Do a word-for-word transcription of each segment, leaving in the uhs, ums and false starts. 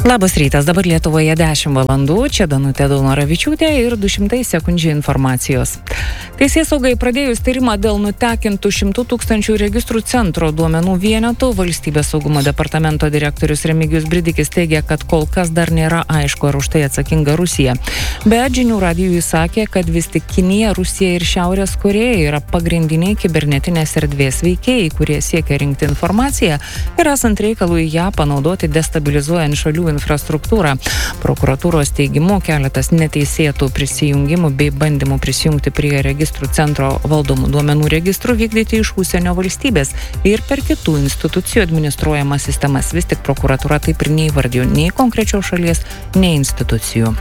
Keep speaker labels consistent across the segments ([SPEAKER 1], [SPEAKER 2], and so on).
[SPEAKER 1] Labas rytas, dabar Lietuvoje dešimt valandų, čia Danutė Daunoravičiūtė ir du šimtai sekundžių informacijos. Teisėsaugai pradėjus tyrimą dėl nutekintų šimtų tūkstančių registrų centro duomenų vienetų, Valstybės saugumo departamento direktorius Remigijus Bridikis teigia, kad kol kas dar nėra aišku, ar už tai atsakinga Rusija. Bet žinių radijui sakė, kad vis tik Kinija, Rusija ir Šiaurės Korėja yra pagrindiniai kibernetinės erdvės veikėjai, kurie siekia rinkti informaciją ir esant reikalui ją panaudoti destabilizuojant šalių infrastruktūrą. Prokuratūros teigimu keletas neteisėtų prisijungimų bei bandymų prisijungti prie registrų centro valdomų duomenų registrų vykdyti iš užsienio valstybės ir per kitų institucijų administruojamas sistemas. Vis tik prokuratūra taip ir neįvardijo nei konkrečios šalies, nei institucijų.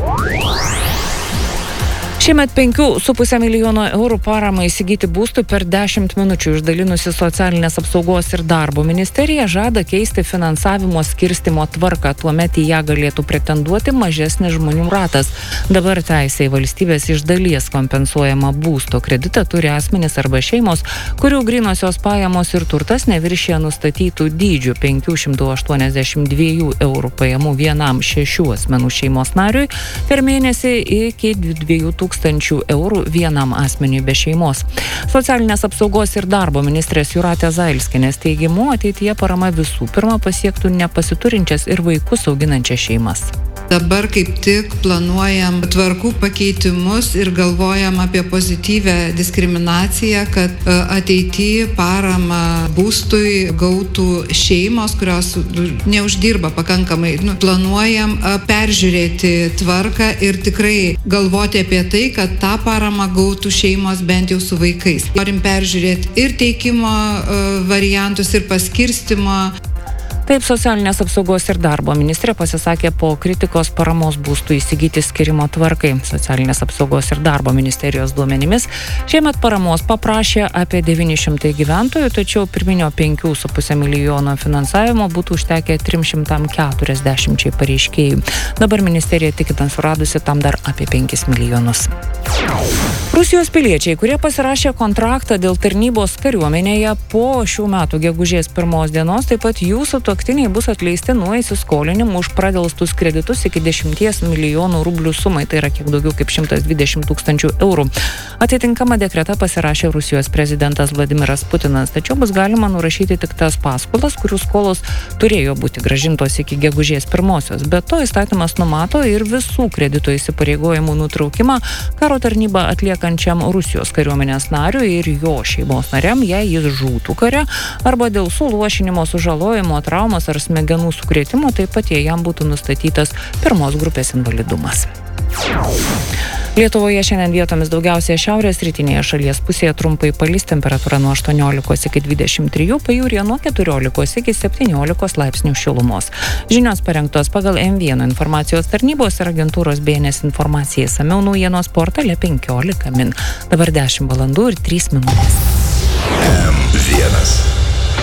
[SPEAKER 1] Šiemet penkių su puse milijono eurų paramą įsigyti būstų per dešimt minučių išdalinusi Socialinės apsaugos ir darbo ministerija žada keisti finansavimo skirstimo tvarką, tuomet į ją galėtų pretenduoti mažesnis žmonių ratas. Dabar teisė į valstybės iš dalies kompensuojama būsto kreditą turi asmenys arba šeimos, kurių grynosios pajamos ir turtas neviršija nustatytų dydžių penkių šimtų aštuoniasdešimt dviejų eurų pajamų vienam šešių asmenų šeimos nariui per mėnesį iki dviejų tūkstančių eurų vienam asmeniui be šeimos. Socialinės apsaugos ir darbo ministrės Jūratės Zailskienės teigimu, ateityje parama visų pirma pasiektų nepasiturinčias ir vaikus auginančias šeimas.
[SPEAKER 2] Dabar kaip tik planuojam tvarkų pakeitimus ir galvojam apie pozityvę diskriminaciją, kad ateityje paramą būstui gautų šeimos, kurios neuždirba pakankamai. Nu, planuojam peržiūrėti tvarką ir tikrai galvoti apie tai, kad tą paramą gautų šeimos bent jau su vaikais. Norim peržiūrėti ir teikimo variantus, ir paskirstimo.
[SPEAKER 1] Taip Socialinės apsaugos ir darbo ministrė pasisakė po kritikos paramos būstų įsigyti skirimo tvarkai. Socialinės apsaugos ir darbo ministerijos duomenimis šiemet paramos paprašė apie devyni šimtai gyventojų, tačiau pirminio penkių su puse milijono finansavimo būtų užtekę trims šimtams keturiasdešimčiai pareiškėjų. Dabar ministerija tikina suradusi tam dar apie penkis milijonus. Rusijos piliečiai, kurie pasirašė kontraktą dėl tarnybos kariuomenėje po šių metų gegužės pirmos dienos, taip pat jų sutuoktiniai bus atleisti nuo įsiskolinimų už pradelstus kreditus iki dešimties milijonų rublių sumai, tai yra kiek daugiau kaip šimtas dvidešimt tūkstančių eurų. Atitinkamą dekretą pasirašė Rusijos prezidentas Vladimiras Putinas, tačiau bus galima nurašyti tik tas paskolas, kurių skolos turėjo būti grąžintos iki gegužės pirmosios. Be to įstatymas numato ir visų kredito įsipareigojimų nutraukimą karo tarnybą atliekančiam Rusijos kariuomenės nariui ir jo šeimos nariam, jei jis žūtų kare arba dėl suluošinimo, sužalojimo, traumos ar smegenų sukrėtimo, taip pat jei jam būtų nustatytas pirmos grupės invalidumas. Lietuvoje šiandien vietomis daugiausiai šiaurės rytinėje šalies pusėje trumpai palis, temperatūra nuo aštuoniolikos iki dvidešimt trijų, pajūryje nuo keturiolikos iki septyniolikos laipsnių šilumos. Žinios parengtos pagal M vienas informacijos tarnybos ir agentūros B N S informacijai. Išsamiau naujienos portale penkiolika min. Dabar dešimt valandų ir trys minutės.
[SPEAKER 3] M vienas.